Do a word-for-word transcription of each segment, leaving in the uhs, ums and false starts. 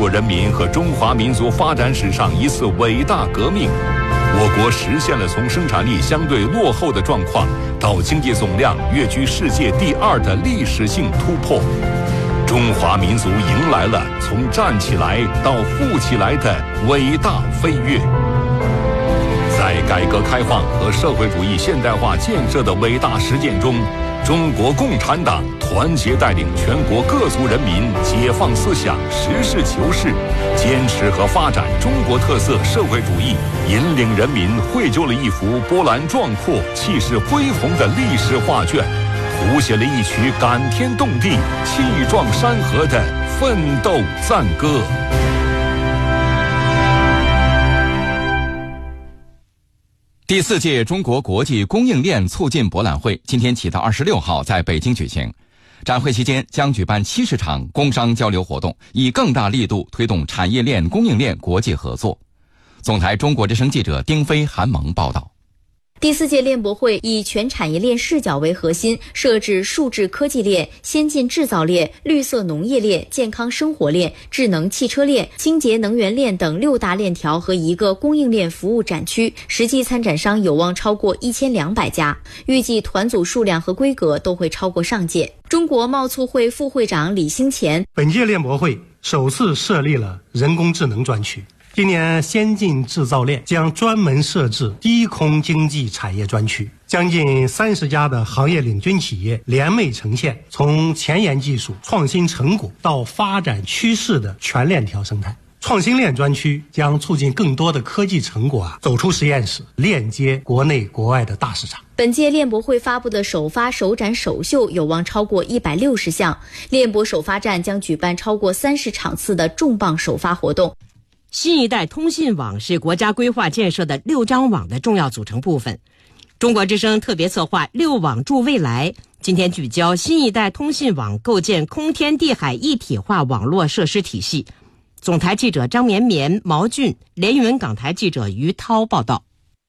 国人民和中华民族发展史上一次伟大革命，我国实现了从生产力相对落后的状况到经济总量跃居世界第二的历史性突破。中华民族迎来了从站起来到富起来的伟大飞跃。在改革开放和社会主义现代化建设的伟大实践中，中国共产党团结带领全国各族人民解放思想，实事求是，坚持和发展中国特色社会主义，引领人民绘就了一幅波澜壮阔、气势恢宏的历史画卷，谱写了一曲感天动地、气壮山河的奋斗赞歌。 第四届中国国际供应链促进博览会今天起到二十六号在北京举行。展会期间将举办七十场工商交流活动，以更大力度推动产业链、供应链国际合作。总台中国之声记者丁飞、韩萌报道。 第四届链博会以全产业链视角为核心，设置数字科技链、先进制造链、绿色农业链、健康生活链、智能汽车链、清洁能源链等六大链条和一个供应链服务展区，实际参展商有望超过一千两百家，预计团组数量和规格都会超过上届。中国贸促会副会长李兴前， 本届链博会首次设立了人工智能专区。今年先进制造链将专门设置低空经济产业专区，将近三十家的行业领军企业联袂呈现从前沿技术、创新成果到发展趋势的全链条生态。创新链专区将促进更多的科技成果啊走出实验室，链接国内国外的大市场。 本届链博会发布的首发、首展、首秀有望超过一百六十项，链博首发站将举办超过三十场次的重磅首发活动。 新一代通信网是国家规划建设的六张网的重要组成部分。中国之声特别策划六网助未来，今天聚焦新一代通信网构建空天地海一体化网络设施体系。总台记者张绵绵、毛俊，连云港台记者于涛报道。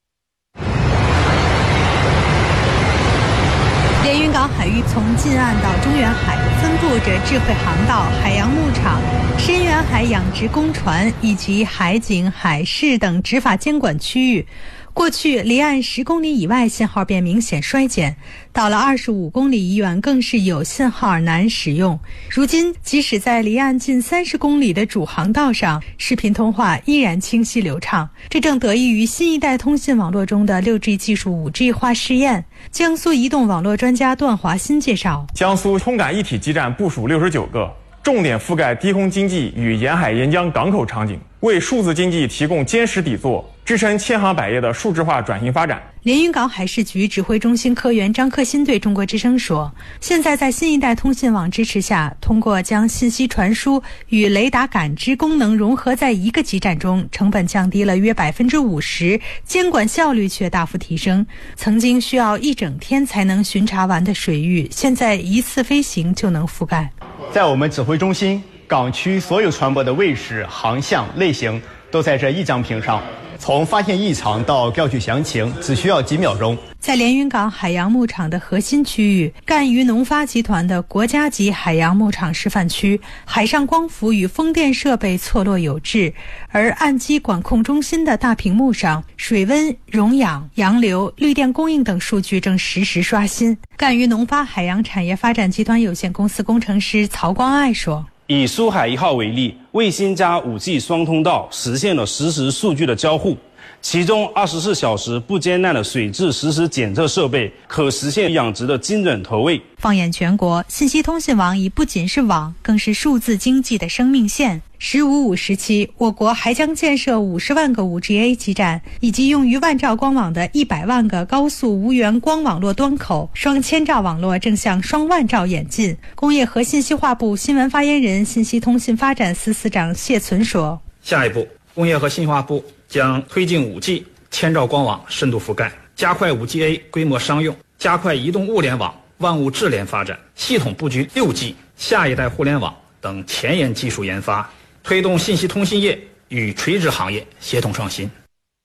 连云港海域从近岸到中远海分布着智慧航道、海洋牧场、深远海养殖工船以及海警、海事等执法监管区域。过去离岸十公里以外信号便明显衰减，到了二十五公里以远更是有信号而难使用。如今即使在离岸近三十公里的主航道上，视频通话依然清晰流畅，这正得益于新一代通信网络中的 六 G 技术 五 G 化试验。江苏移动网络专家段华新介绍， 江苏通感一体基站部署六十九个，重点覆盖低空经济与沿海沿江港口场景，为数字经济提供坚实底座，支撑千行百业的数字化转型发展。 连云港海事局指挥中心科员张克新对中国之声说，现在在新一代通信网支持下，通过将信息传输与雷达感知功能融合在一个基站中，成本降低了约 百分之五十， 监管效率却大幅提升。曾经需要一整天才能巡查完的水域，现在一次飞行就能覆盖。 在我们指挥中心，港区所有船舶的位置、航向、类型都在这一张屏上，从发现异常到调取详情只需要几秒钟。 在连云港海洋牧场的核心区域，赣榆农发集团的国家级海洋牧场示范区，海上光伏与风电设备错落有致，而岸基管控中心的大屏幕上，水温、溶氧、洋流、绿电供应等数据正实时刷新。赣榆农发海洋产业发展集团有限公司工程师曹光爱说， 以苏海一号为例，卫星加 五 G 双通道实现了实时数据的交互，其中二十四小时不间断的水质实时检测设备可实现养殖的精准投喂。 放眼全国，信息通信网已不仅是网，更是数字经济的生命线。十五五时期，我国还将建设五十万个 五 G A 基站，以及用于万兆光网的一百万个高速无源光网络端口，双千兆网络正向双万兆演进。工业和信息化部新闻发言人、信息通信发展司司长谢存说， 下一步，工业和信息化部将推进 五 G 千兆光网深度覆盖，加快 五 G A 规模商用，加快移动物联网万物智联发展，系统布局 六 G 下一代互联网等前沿技术研发，推动信息通信业与垂直行业协同创新。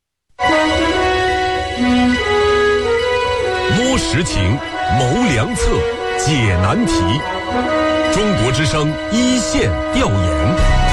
摸实情，谋良策，解难题。中国之声一线调研。